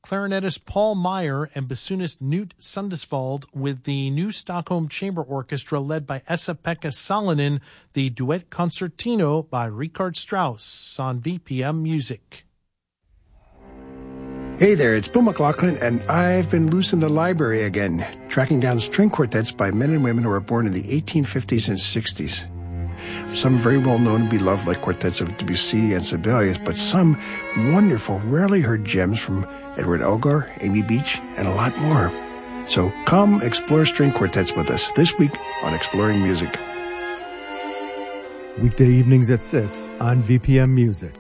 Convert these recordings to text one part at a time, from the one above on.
clarinetist Paul Meyer and bassoonist Knut Sundesvald with the New Stockholm Chamber Orchestra led by Esa-Pekka Salonen, the Duet Concertino by Richard Strauss on VPM Music. Hey there, it's Bill McLaughlin, and I've been loose in the library again, tracking down string quartets by men and women who were born in the 1850s and 60s. Some very well known and beloved, like quartets of Debussy and Sibelius, but some wonderful, rarely heard gems from Edward Elgar, Amy Beach, and a lot more. So come explore string quartets with us this week on Exploring Music. Weekday evenings at 6 on VPM Music.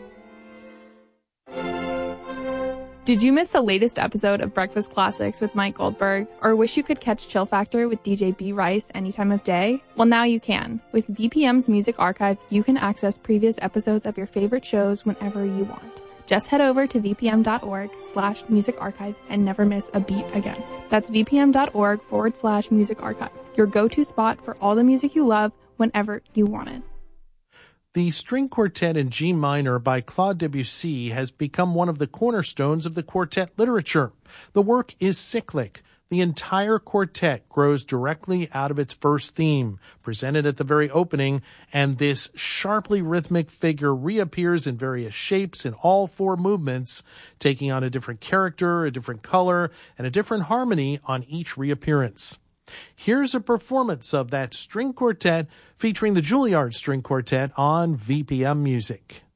Did you miss the latest episode of Breakfast Classics with Mike Goldberg, or wish you could catch Chill Factor with DJ B. Rice any time of day? Well, now you can. With VPM's Music Archive, you can access previous episodes of your favorite shows whenever you want. Just head over to vpm.org/music archive and never miss a beat again. That's vpm.org/music archive, your go-to spot for all the music you love whenever you want it. The String Quartet in G minor by Claude Debussy has become one of the cornerstones of the quartet literature. The work is cyclic. The entire quartet grows directly out of its first theme, presented at the very opening, and this sharply rhythmic figure reappears in various shapes in all four movements, taking on a different character, a different color, and a different harmony on each reappearance. Here's a performance of that string quartet featuring the Juilliard String Quartet on VPM Music.